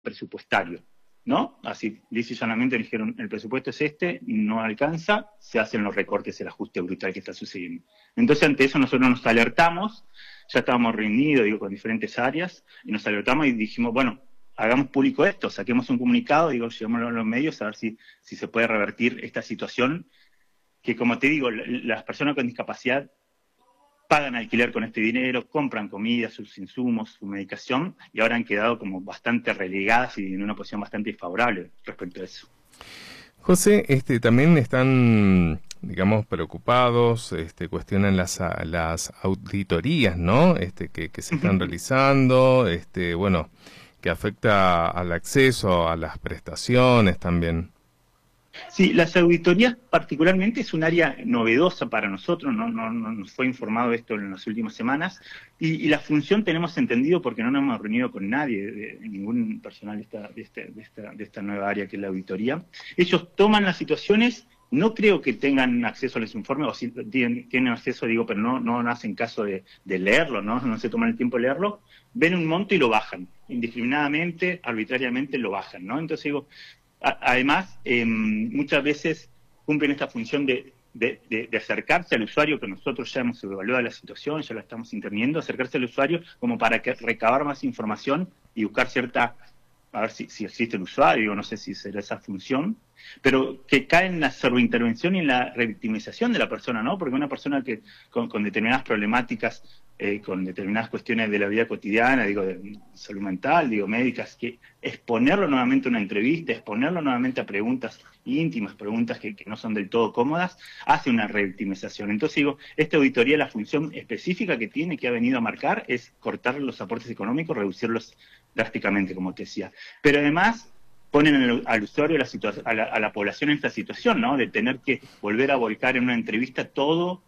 presupuestario, ¿no? Así, lisa y llanamente dijeron, el presupuesto es este, no alcanza, se hacen los recortes, el ajuste brutal que está sucediendo. Entonces, ante eso nosotros nos alertamos, ya estábamos reunidos, digo, con diferentes áreas, y nos alertamos y dijimos, bueno, hagamos público esto, saquemos un comunicado, digo, llevémoslo a los medios a ver si se puede revertir esta situación, que como te digo, las personas con discapacidad pagan alquiler con este dinero, compran comida, sus insumos, su medicación, y ahora han quedado como bastante relegadas y en una posición bastante desfavorable respecto a eso. José, también están, digamos, preocupados, cuestionan las auditorías, ¿no? Que se están realizando, bueno, que afecta al acceso a las prestaciones también. Sí, las auditorías particularmente es un área novedosa para nosotros, no nos fue informado de esto en las últimas semanas, y la función tenemos entendido porque no nos hemos reunido con nadie, ningún personal de esta nueva área que es la auditoría. Ellos toman las situaciones, no creo que tengan acceso a los informes, o si tienen acceso, digo, pero no hacen caso de leerlo, no se toman el tiempo de leerlo, ven un monto y lo bajan, indiscriminadamente, arbitrariamente lo bajan, ¿no? Entonces digo, además, muchas veces cumplen esta función de acercarse al usuario, que nosotros ya hemos evaluado la situación, ya la estamos interviniendo, acercarse al usuario como para recabar más información y buscar a ver si existe el usuario, no sé si será esa función, pero que cae en la pseudointervención y en la revictimización de la persona, ¿no? Porque una persona que con determinadas problemáticas, con determinadas cuestiones de la vida cotidiana, digo, de salud mental, digo, médicas, que exponerlo nuevamente a una entrevista, exponerlo nuevamente a preguntas íntimas, preguntas que no son del todo cómodas, hace una revictimización. Entonces digo, esta auditoría, la función específica que tiene, que ha venido a marcar, es cortar los aportes económicos, reducirlos drásticamente, como te decía. Pero además ponen al usuario, a la población en esta situación, ¿no? De tener que volver a volcar en una entrevista todo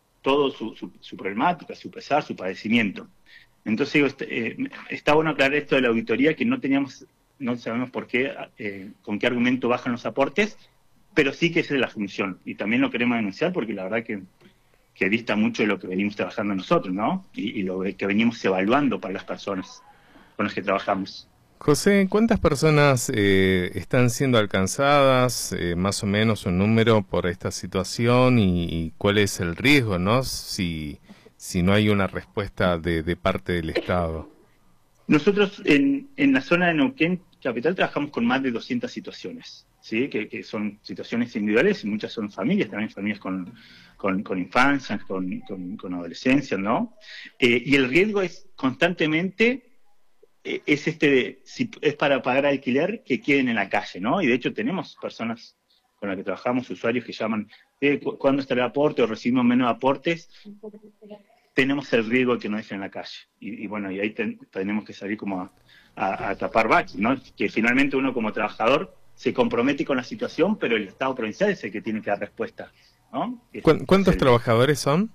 su problemática, su pesar, su padecimiento. Entonces digo, está bueno aclarar esto de la auditoría, que no sabemos por qué, con qué argumento bajan los aportes, pero sí que esa es la función. Y también lo queremos denunciar porque la verdad que dista mucho de lo que venimos trabajando nosotros, ¿no? Y lo que venimos evaluando para las personas con las que trabajamos. José, ¿cuántas personas están siendo alcanzadas, más o menos un número por esta situación y cuál es el riesgo, ¿no? Si no hay una respuesta de parte del Estado. Nosotros en la zona de Neuquén Capital trabajamos con más de 200 situaciones, ¿sí? Que son situaciones individuales y muchas son familias, también familias con infancias, con adolescencia, ¿no? Y el riesgo es constantemente si es para pagar alquiler, que queden en la calle, ¿no? Y de hecho tenemos personas con las que trabajamos, usuarios que llaman, ¿cuándo está el aporte? O recibimos menos aportes. Tenemos el riesgo de que nos dejen en la calle. Y bueno, y ahí tenemos que salir como a tapar baches, ¿no? Que finalmente uno como trabajador se compromete con la situación, pero el Estado provincial es el que tiene que dar respuesta, ¿no? ¿Cuántos trabajadores son?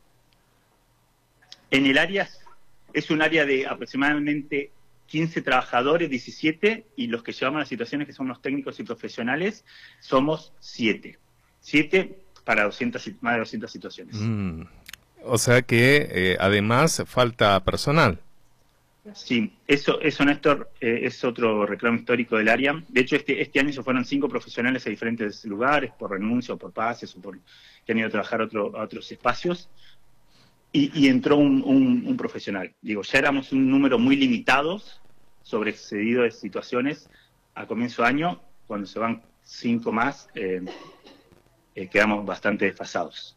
En el área es un área de aproximadamente 15 trabajadores, 17, y los que llevamos las situaciones, que son los técnicos y profesionales, somos 7. 7 para más de 200 situaciones. O sea que además falta personal. Sí, eso Néstor, es otro reclamo histórico del área. De hecho, este año se fueron 5 profesionales a diferentes lugares, por renuncia o por pases, o que han ido a trabajar a otros espacios. Y entró un profesional. Digo, ya éramos un número muy limitado, sobreexcedido de situaciones a comienzo de año. Cuando se van 5 más, quedamos bastante desfasados.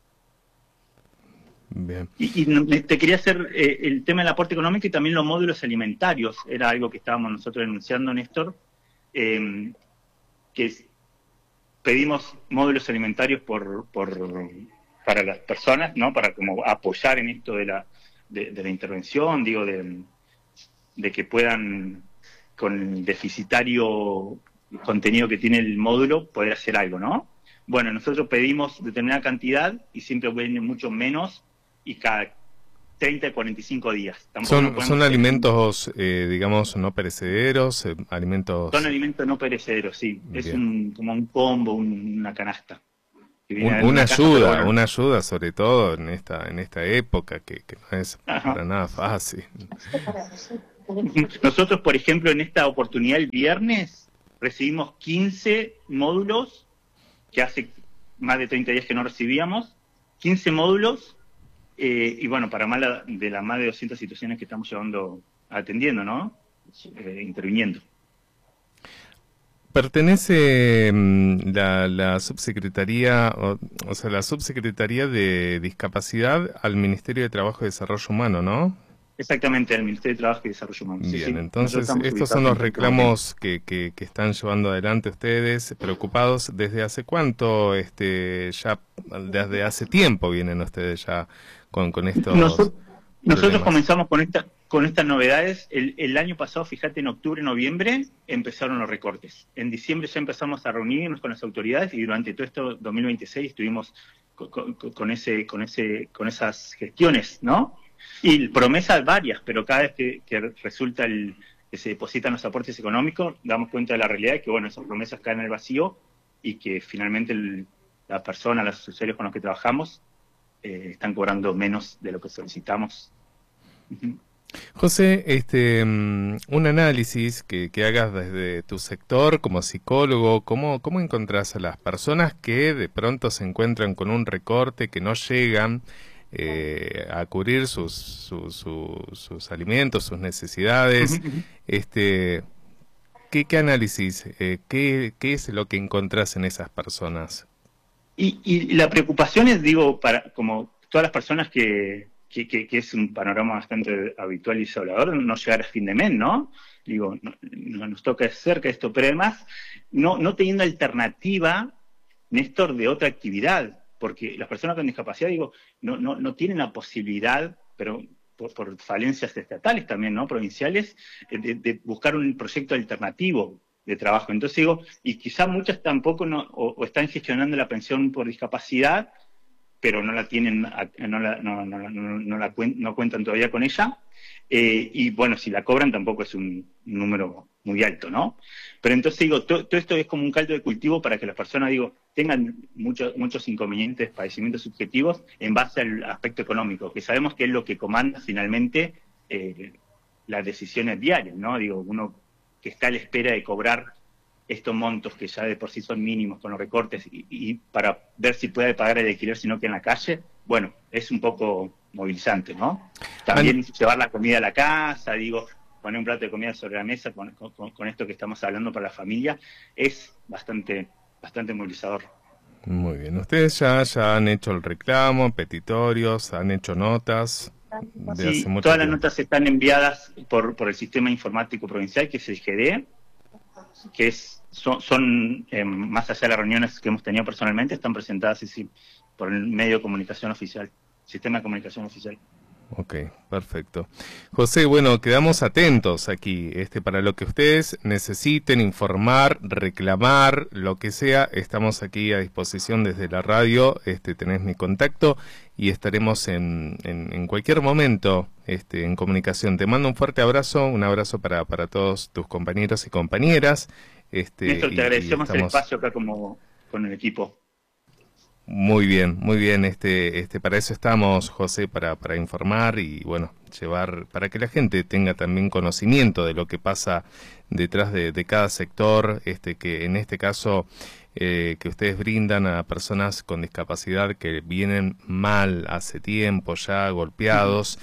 Bien. Y te quería hacer el tema del aporte económico y también los módulos alimentarios. Era algo que estábamos nosotros denunciando, Néstor, que pedimos módulos alimentarios para las personas, ¿no? Para como apoyar en esto de la intervención, digo, de que puedan, con el deficitario contenido que tiene el módulo, poder hacer algo, ¿no? Bueno, nosotros pedimos determinada cantidad y siempre vienen mucho menos y cada 30 a 45 días. ¿Son alimentos, digamos, no perecederos? Alimentos... Son alimentos no perecederos, sí. Bien. Es como un combo, una canasta. Una ayuda sobre todo en esta época que no es para nada fácil. Nosotros, por ejemplo, en esta oportunidad el viernes recibimos 15 módulos, que hace más de 30 días que no recibíamos, 15 módulos, y bueno, para más de las más de 200 situaciones que estamos atendiendo, ¿no? Interviniendo. Pertenece la subsecretaría, o sea, la subsecretaría de Discapacidad al Ministerio de Trabajo y Desarrollo Humano, ¿no? Exactamente, al Ministerio de Trabajo y Desarrollo Humano. Bien, sí. Entonces estos son los reclamos que están llevando adelante ustedes, preocupados. ¿Desde hace cuánto, ya desde hace tiempo vienen ustedes ya con estos Nosotros comenzamos con estas novedades el año pasado, fíjate, en octubre, noviembre empezaron los recortes. En diciembre ya empezamos a reunirnos con las autoridades y durante todo esto 2026 estuvimos con esas gestiones, ¿no? Y promesas varias, pero cada vez que resulta que se depositan los aportes económicos, damos cuenta de la realidad de que, bueno, esas promesas caen en el vacío y que finalmente las personas, los usuarios con los que trabajamos, están cobrando menos de lo que solicitamos. José, un análisis que hagas desde tu sector como psicólogo, ¿cómo encontrás a las personas que de pronto se encuentran con un recorte, que no llegan a cubrir sus alimentos, sus necesidades? ¿Qué análisis, qué es lo que encontrás en esas personas? Y la preocupación es, digo, como todas las personas que es un panorama bastante habitual y desolador, no llegar a fin de mes, ¿no? Digo, no nos toca de cerca esto, pero además no teniendo alternativa, Néstor, de otra actividad, porque las personas con discapacidad, digo, no tienen la posibilidad, pero por falencias estatales también, ¿no? Provinciales, de buscar un proyecto alternativo de trabajo. Entonces digo, y quizá muchas tampoco o están gestionando la pensión por discapacidad, pero no la tienen, no cuentan todavía con ella, y bueno, si la cobran tampoco es un número muy alto, ¿no? Pero entonces digo, todo esto es como un caldo de cultivo para que las personas, digo, tengan muchos inconvenientes, padecimientos subjetivos en base al aspecto económico, que sabemos que es lo que comanda finalmente las decisiones diarias, ¿no? Digo, uno que está a la espera de cobrar estos montos que ya de por sí son mínimos con los recortes y para ver si puede pagar el alquiler sino que en la calle, bueno, es un poco movilizante, ¿no? También llevar la comida a la casa, digo, poner un plato de comida sobre la mesa con esto que estamos hablando para la familia, es bastante movilizador. Muy bien, ustedes ya han hecho el reclamo, petitorios, han hecho notas. Sí, todas las notas están enviadas por el sistema informático provincial, que es el GD, que son más allá de las reuniones que hemos tenido personalmente, están presentadas por el medio de comunicación oficial, sistema de comunicación oficial. Ok, perfecto. José, bueno, quedamos atentos aquí, para lo que ustedes necesiten, informar, reclamar, lo que sea, estamos aquí a disposición desde la radio, tenés mi contacto y estaremos en cualquier momento en comunicación. Te mando un fuerte abrazo, un abrazo para todos tus compañeros y compañeras. Néstor, te agradecemos el espacio acá con el equipo. Muy bien, para eso estamos, José, para informar y bueno, llevar, para que la gente tenga también conocimiento de lo que pasa detrás de cada sector, que en este caso que ustedes brindan a personas con discapacidad que vienen mal hace tiempo ya, golpeados,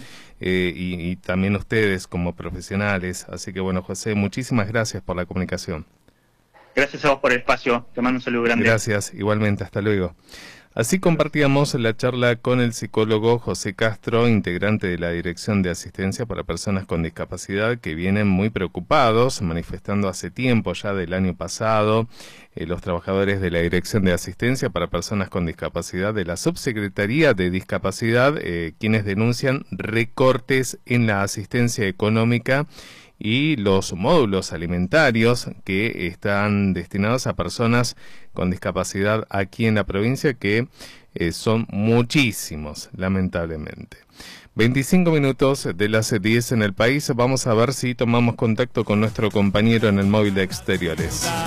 y también ustedes como profesionales. Así que bueno, José, muchísimas gracias por la comunicación. Gracias a vos por el espacio, te mando un saludo grande. Gracias, igualmente, hasta luego. Así compartíamos la charla con el psicólogo José Castro, integrante de la Dirección de Asistencia para Personas con Discapacidad, que vienen muy preocupados, manifestando hace tiempo ya del año pasado, los trabajadores de la Dirección de Asistencia para Personas con Discapacidad de la Subsecretaría de Discapacidad, quienes denuncian recortes en la asistencia económica y los módulos alimentarios que están destinados a personas con discapacidad aquí en la provincia, que son muchísimos, lamentablemente. 25 minutos de las 10 en el país. Vamos a ver si tomamos contacto con nuestro compañero en el móvil de exteriores.